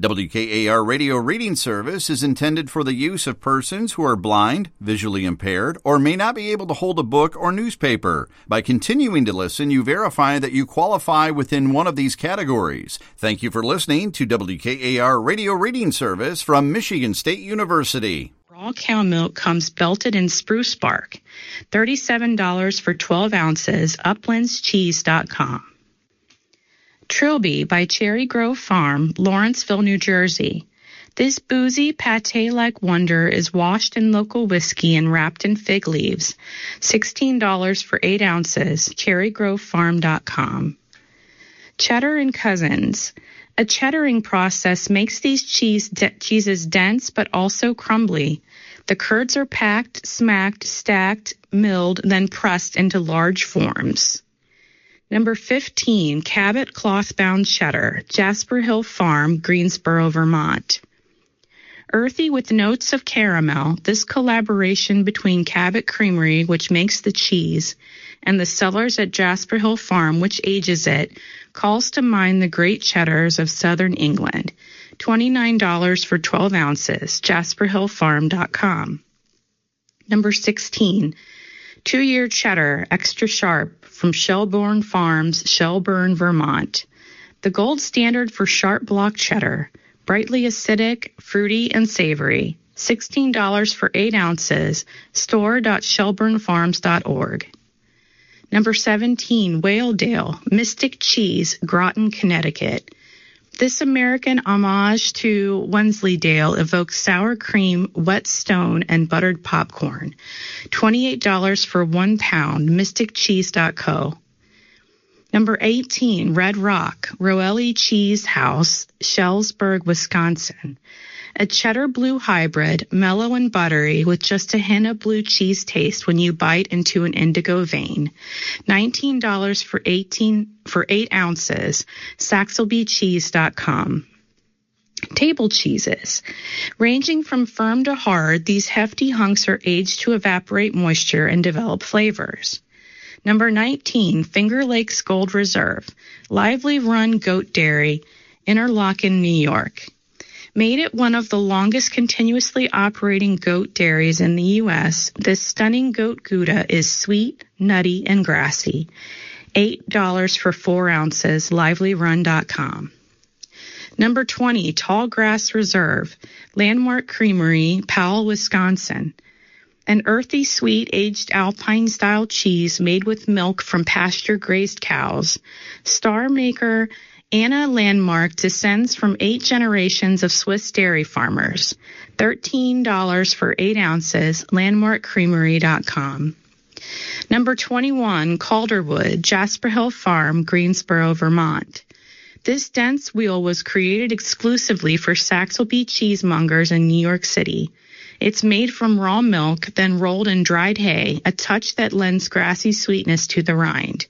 WKAR Radio Reading Service is intended for the use of persons who are blind, visually impaired, or may not be able to hold a book or newspaper. By continuing to listen, you verify that you qualify within one of these categories. Thank you for listening to WKAR Radio Reading Service from Michigan State University. Raw cow milk comes belted in spruce bark. $37 for 12 ounces, uplandscheese.com. Trilby by Cherry Grove Farm, Lawrenceville, New Jersey. This boozy, pate-like wonder is washed in local whiskey and wrapped in fig leaves. $16 for 8 ounces, cherrygrovefarm.com. Cheddar & Cousins. A cheddaring process makes these cheeses dense but also crumbly. The curds are packed, smacked, stacked, milled, then pressed into large forms. Number 15, Cabot Cloth-Bound Cheddar, Jasper Hill Farm, Greensboro, Vermont. Earthy with notes of caramel, this collaboration between Cabot Creamery, which makes the cheese, and the cellars at Jasper Hill Farm, which ages it, calls to mind the great cheddars of southern England. $29 for 12 ounces, jasperhillfarm.com. Number 16, 2-year cheddar, extra sharp, from Shelburne Farms, Shelburne, Vermont. The gold standard for sharp block cheddar, brightly acidic, fruity, and savory. $16 for 8 ounces, store.shelburnefarms.org. Number 17, Whaledale, Mystic Cheese, Groton, Connecticut. This American homage to Wensleydale evokes sour cream, wet stone, and buttered popcorn. $28 for 1 pound, mysticcheese.co. Number 18, Red Rock, Roelli Cheese House, Shellsburg, Wisconsin. A cheddar blue hybrid, mellow and buttery, with just a hint of blue cheese taste when you bite into an indigo vein. $19 for 8 ounces, saxelbycheese.com. Table cheeses. Ranging from firm to hard, these hefty hunks are aged to evaporate moisture and develop flavors. Number 19, Finger Lakes Gold Reserve, Lively Run Goat Dairy, Interlochen, New York. Made it one of the longest continuously operating goat dairies in the U.S., this stunning goat Gouda is sweet, nutty, and grassy. $8 for 4 ounces, livelyrun.com. Number 20, Tallgrass Reserve, Landmark Creamery, Powell, Wisconsin. An earthy, sweet, aged Alpine-style cheese made with milk from pasture-grazed cows. Star maker Anna Landmark descends from 8 generations of Swiss dairy farmers. $13 for 8 ounces, landmarkcreamery.com. Number 21, Calderwood, Jasper Hill Farm, Greensboro, Vermont. This dense wheel was created exclusively for Saxelby cheesemongers in New York City. It's made from raw milk, then rolled in dried hay, a touch that lends grassy sweetness to the rind.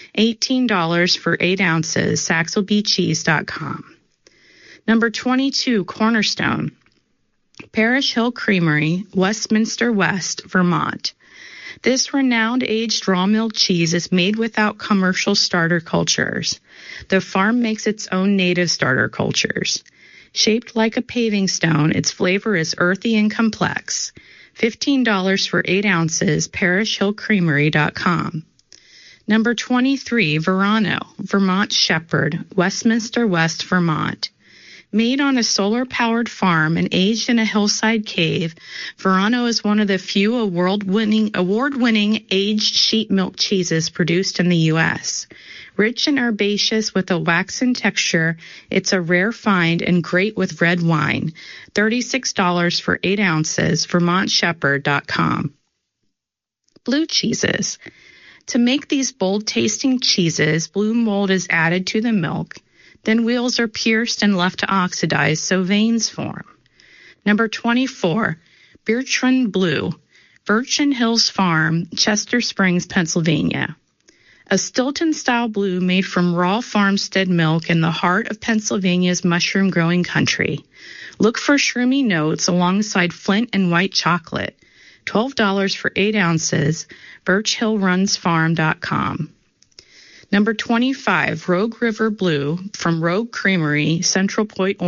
$18 for 8 ounces, saxelbycheese.com. Number 22, Cornerstone, Parish Hill Creamery, Westminster West, Vermont. This renowned aged raw milled cheese is made without commercial starter cultures. The farm makes its own native starter cultures. Shaped like a paving stone, its flavor is earthy and complex. $15 for 8 ounces, parishhillcreamery.com. Number 23, Verano, Vermont Shepherd, Westminster West, Vermont. Made on a solar-powered farm and aged in a hillside cave, Verano is one of the few award-winning aged sheep milk cheeses produced in the U.S. Rich and herbaceous with a waxen texture, it's a rare find and great with red wine. $36 for 8 ounces, vermontshepherd.com. Blue cheeses. To make these bold-tasting cheeses, blue mold is added to the milk. Then wheels are pierced and left to oxidize so veins form. Number 24, Bertrand Blue, Birchen Hills Farm, Chester Springs, Pennsylvania. A Stilton-style blue made from raw farmstead milk in the heart of Pennsylvania's mushroom-growing country. Look for shroomy notes alongside Flint and white chocolate. $12 for 8 ounces, birchhillrunsfarm.com. Number 25, Rogue River Blue from Rogue Creamery, Central Point,